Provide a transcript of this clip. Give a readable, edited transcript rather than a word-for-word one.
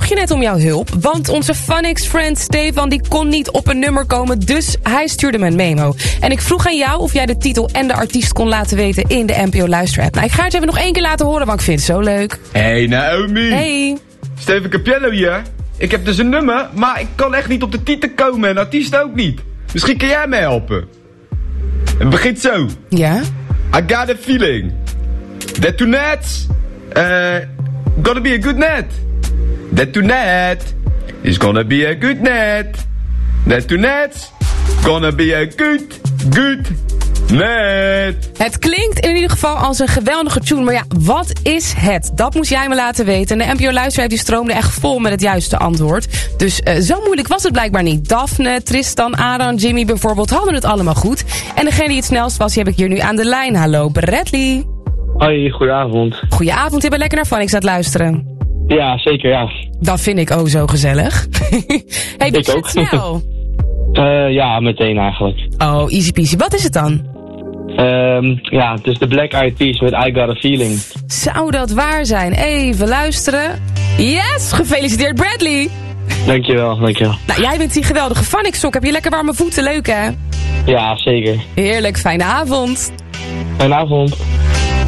je net om jouw hulp. Want onze Phonics-friend Stefan die kon niet op een nummer komen. Dus hij stuurde me een memo. En ik vroeg aan jou of jij de titel en de artiest kon laten weten in de NPO Luisterapp. Nou, ik ga het even nog 1 keer laten horen, want ik vind het zo leuk. Hey Naomi. Hey. Steven Capello hier. Ik heb dus een nummer, maar ik kan echt niet op de titel komen en artiest ook niet. Misschien kan jij mij helpen. Het begint zo. Ja? I got a feeling that tonight gonna be a good night. That tonight is gonna be a good night. That tonight gonna be a good night. Het klinkt in ieder geval als een geweldige tune. Maar ja, wat is het? Dat moest jij me laten weten. En de NPO Luisteraar die stroomde echt vol met het juiste antwoord. Dus zo moeilijk was het blijkbaar niet. Daphne, Tristan, Aran, Jimmy bijvoorbeeld hadden het allemaal goed. En degene die het snelst was, die heb ik hier nu aan de lijn. Hallo, Bradley. Hoi, goedenavond. Goedenavond, je bent lekker naar Phonics aan het luisteren. Ja, zeker, ja. Dat vind ik ook zo gezellig. Hey, ben je het snel? Ja, meteen eigenlijk. Oh, easy peasy. Wat is het dan? Ja, het is de Black Eyed Peas met I Got a Feeling. Zou dat waar zijn? Even luisteren. Yes, gefeliciteerd Bradley. Dankjewel. Nou, jij bent die geweldige Phonics-sok. Heb je lekker warme voeten? Leuk, hè? Ja, zeker. Heerlijk, fijne avond. Fijne avond.